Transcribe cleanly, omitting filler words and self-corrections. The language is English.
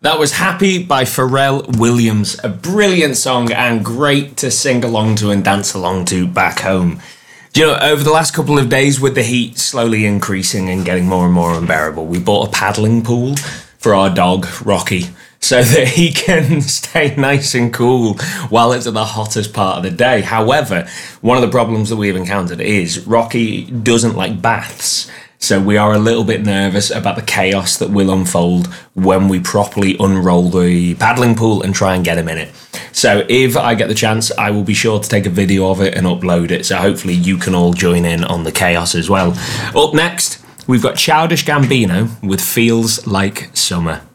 That was Happy by Pharrell Williams. A brilliant song and great to sing along to and dance along to back home. Do you know, over the last couple of days with the heat slowly increasing and getting more and more unbearable, we bought a paddling pool for our dog, Rocky, so that he can stay nice and cool while it's at the hottest part of the day. However, one of the problems that we've encountered is Rocky doesn't like baths. So we are a little bit nervous about the chaos that will unfold when we properly unroll the paddling pool and try and get him in it. So if I get the chance, I will be sure to take a video of it and upload it. So hopefully you can all join in on the chaos as well. Up next, we've got Childish Gambino with Feels Like Summer.